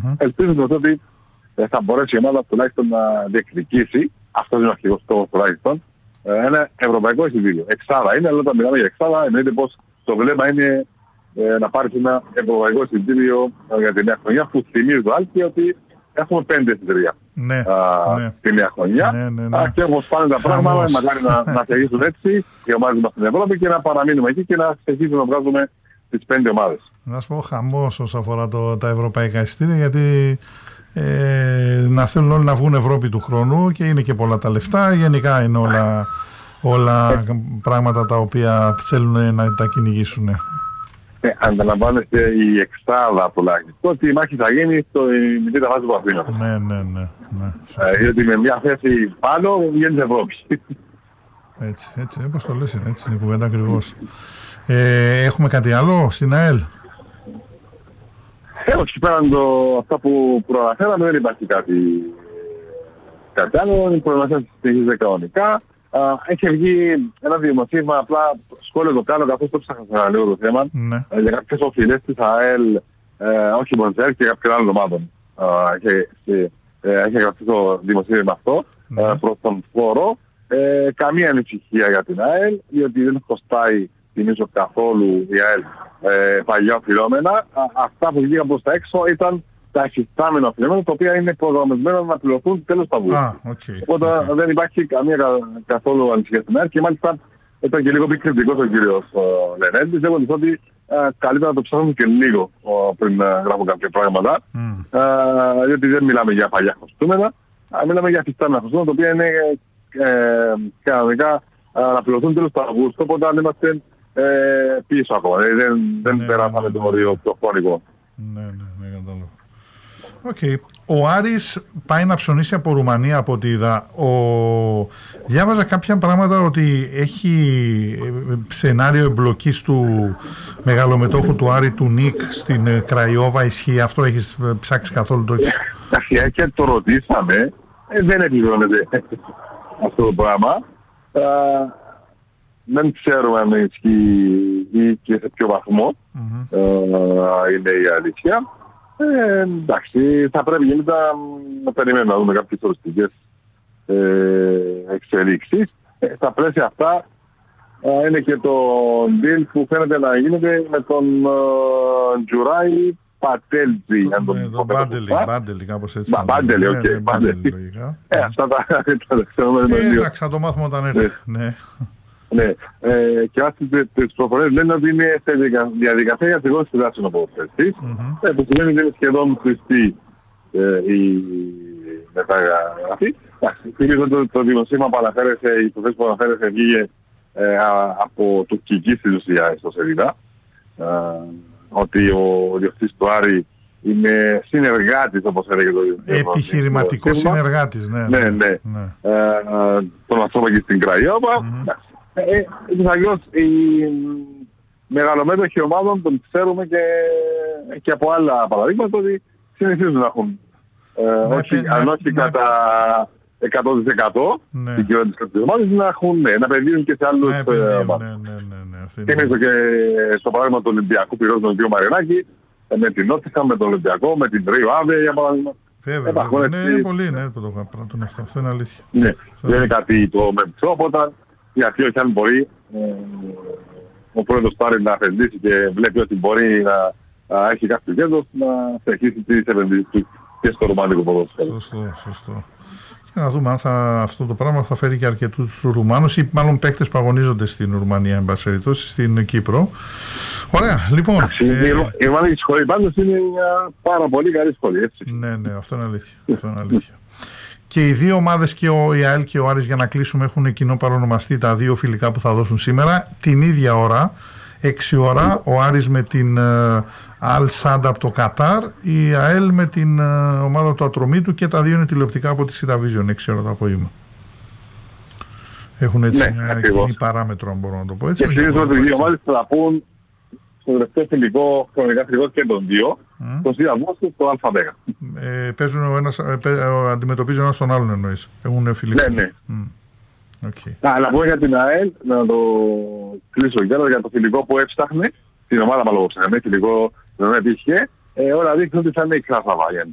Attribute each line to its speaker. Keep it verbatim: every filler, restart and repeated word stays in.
Speaker 1: Mm-hmm. Ελπίζοντας ότι ε, θα μπορέσει η ομάδα τουλάχιστον να διεκδικήσει, αυτός είναι ο αρχικός στόχος τουλάχιστον, ε, ένα ευρωπαϊκό εισιτήριο. Εξάδα είναι, αλλά όταν μιλάμε για εξάδα εννοείται πως το βλέμμα είναι ε, να πάρεις ένα ευρωπαϊκό εισιτήριο ε, για τη νέα χρονιά, που θυμίζει το Άλκη ότι έχουμε πέντε εισιτήρια
Speaker 2: ναι,
Speaker 1: α,
Speaker 2: ναι.
Speaker 1: τη νέα χρονιά.
Speaker 2: Ναι, ναι, ναι.
Speaker 1: Α, και όπως πάνε τα πράγματα, μακάρι να, να συνεχίσουν έτσι οι ομάδες μας στην Ευρώπη και να παραμείνουμε εκεί και να συνεχίσουμε να βγάζουμε τις πέντε ομάδες.
Speaker 2: Να σου πω χαμός όσον αφορά το, τα ευρωπαϊκά εισιτήρια, γιατί ε, να θέλουν όλοι να βγουν Ευρώπη του χρόνου και είναι και πολλά τα λεφτά. Γενικά είναι όλα, όλα πράγματα τα οποία θέλουν να τα κυνηγήσουν.
Speaker 1: Ε, αντιλαμβάνεστε η εξάδα τουλάχιστον ότι η μάχη θα γίνει στο μηδέν φάση του Αθήνα.
Speaker 2: Ναι, ναι, ναι. ναι
Speaker 1: ε, γιατί με μια θέση πάνω βγαίνει Ευρώπη.
Speaker 2: Έτσι, έτσι, όπως το λες είναι, έτσι είναι η κουβέντα ακριβώς. Ε, έχουμε κάτι άλλο στην ΑΕΛ?
Speaker 1: Ε, όχι, πέραν το, αυτά που προαναφέραμε δεν υπάρχει κάτι, κάτι άλλο. Η προαναφέραμε συνεχίζεται κανονικά. Uh, έχει βγει ένα δημοσίευμα, απλά σχόλιο το κάνω καθώς το ψάχασα λίγο το θέμα,
Speaker 2: ναι.
Speaker 1: uh, για κάποιες οφειλές της ΑΕΛ, uh, όχι μόνο της ΑΕΛ και κάποιων άλλων ομάδων. Uh, έχει, uh, έχει γραφτεί το δημοσίευμα αυτό ναι. uh, προς τον φόρο. Uh, καμία ανησυχία για την ΑΕΛ, διότι δεν χρωστάει θυμίζω καθόλου η ΑΕΛ uh, παλιά οφειλόμενα. Uh, αυτά που βγήκαν προς τα έξω ήταν τα εφιστάμενα οφειλόμενα, τα οποία είναι προγραμματισμένα να πληρωθούν τέλος του Αυγούστου.
Speaker 2: Ah, okay,
Speaker 1: Οπότε okay. δεν υπάρχει καμία κα, καθόλου ανησυχία στην ΑΕΛ και μάλιστα ήταν και λίγο πιο κριτικός ο κύριος Λενέντης, λέγοντας ότι α, καλύτερα να το ψάχνουμε και λίγο α, πριν α, γράφω κάποια πράγματα, mm. α, διότι δεν μιλάμε για παλιά χρωστούμενα, α, μιλάμε για εφιστάμενα χρωστούμενα, τα οποία είναι ε, κανονικά να πληρωθούν τέλος του Αυγούστου, οπότε αν είμαστε ε, πίσω ακόμα, δηλαδή δεν, δεν ναι, περάσαμε ναι, ναι, το όριο πιο χρονικό.
Speaker 2: Ναι, ναι, ναι, κατάλαβα. Okay. Ο Άρης πάει να ψωνίσει από Ρουμανία από ό,τι είδα. Ο... Διάβαζα κάποια πράγματα ότι έχει σενάριο εμπλοκής του μεγαλομετόχου του Άρη, του Νίκ, στην Κραϊόβα. Ισχύει αυτό? Έχεις ψάξει καθόλου? Το έχεις?
Speaker 1: Αρχικά και το ρωτήσαμε, ε, δεν επιβεβαιώνεται αυτό το πράγμα. Α, δεν ξέρουμε αν ισχύει ή και σε ποιο βαθμό mm-hmm. α, είναι η αλήθεια. Ε, εντάξει, θα πρέπει γενικά να περιμένουμε να δούμε κάποιες οριστικές ε, εξελίξεις. Ε, στα πλαίσια αυτά ε, είναι και το deal που φαίνεται να γίνεται με τον ε, Τζουράι Πατέλτζι.
Speaker 2: Το Μπάντελι, Μπάντελι κάπως έτσι.
Speaker 1: Μπάντελι, οκ. Μπάντελι.
Speaker 2: Ε,
Speaker 1: αυτά τα ξέρουμε.
Speaker 2: Εντάξει, θα το μάθουμε όταν έρθει.
Speaker 1: Ναι, ε, και βάσει τις προφορές λένε ότι είναι σε διαδικασία για συγχώρηση της δράσης ο ποδοσφαιριστής, mm-hmm. ε, που σημαίνει ότι είναι σχεδόν χρηστή ε, η μεταγραφή. Θυμίζω ότι το δημοσίευμα που αναφέρεσε, η υποθέση που αναφέρεσε βγήκε ε, από τουρκική στην ουσία στο σελίδα, ε, ότι ο διοκτήτης του Άρη είναι συνεργάτης, όπως έλεγε το δημοσίευμα.
Speaker 2: Επιχειρηματικός συνεργάτης, ναι.
Speaker 1: Ναι, ναι. ναι. ναι. Ε, τον ανθρώπο και στην Κραϊόβα. Mm-hmm. Ε, ε, αλλιώς οι μεγαλομέτωχοι ομάδων τον ξέρουμε και, και από άλλα παραδείγματα ότι συνεχίζουν να έχουν ε, ναι, όχι, ναι, αν όχι ναι. κατά εκατό τοις εκατό ναι. την κυβέρνηση της ομάδας να έχουν ναι, να επενδύουν και σε άλλους ναι, ομάδες. Ναι, ναι, ναι, ναι, θυμίζω και στο παράδειγμα του Ολυμπιακού πυρός τον κ. Μαρινάκη με την Νότιχα, με τον Ολυμπιακό, με την Ρίο Άβε για παράδειγμα.
Speaker 2: Βέβαια, βέβαια. Ναι, είναι πολύ, ναι, το πρώτο αυτό, αυτό είναι αλήθεια.
Speaker 1: Ναι, δεν είναι κάτι το μεμψό, οπότε γιατί όχι αν μπορεί ε, ο πρόεδρος πάρει να επενδύσει και βλέπει ότι μπορεί να, να έχει κάποιο κέντρο να συνεχίσει τις επενδύσεις του και στο ρουμανικό ποδόσφαιρο.
Speaker 2: Σωστό, σωστό. Και να δούμε αν θα, αυτό το πράγμα θα φέρει και αρκετούς Ρουμάνους ή μάλλον παίκτες που αγωνίζονται στην Ρουμανία, εν πάση περιπτώσει, στην Κύπρο. Ωραία, λοιπόν.
Speaker 1: Ε, η Ρουμανική σχολή πάντως είναι μια πάρα πολύ καλή σχολή, έτσι.
Speaker 2: Ναι, ναι, αυτό είναι αλήθεια. Αυτό είναι αλήθεια. Και οι δύο ομάδες, και ο ΑΕΛ και ο Άρης, για να κλείσουμε, έχουν κοινό παρονομαστή τα δύο φιλικά που θα δώσουν σήμερα την ίδια ώρα, έξι ώρα, ο Άρης με την Αλ Σάντα από το Κατάρ, η ΑΕΛ με την uh, ομάδα του Ατρομήτου, και τα δύο είναι τηλεοπτικά από τη Σιταβίζιον, έξι ώρα το απόγευμα. Έχουν έτσι ναι, μια κοινή παράμετρο, αν μπορώ να το πω έτσι.
Speaker 1: Και θυμίζω ότι οι δύο ομάδες θα πούν στο τελευταίο φιλικό, χρονικά φιλικό και των δύο, mm. το δύο Αυγούστου στο ΑΒ.
Speaker 2: Ε, παίζουν ο ένας, ε, αντιμετωπίζει ο ένας τον άλλον, εννοείς. Έχουν φιλικό.
Speaker 1: Ναι, ναι.
Speaker 2: Mm. Okay.
Speaker 1: Αλλά πω για την ΑΕΛ, να το κλείσω για, για το φιλικό που έψαχνε, την ομάδα μάλλον ψάχνε, φιλικό δεν έτυχε, ε, όλα δείχνουν ότι θα είναι η Κράσαβα.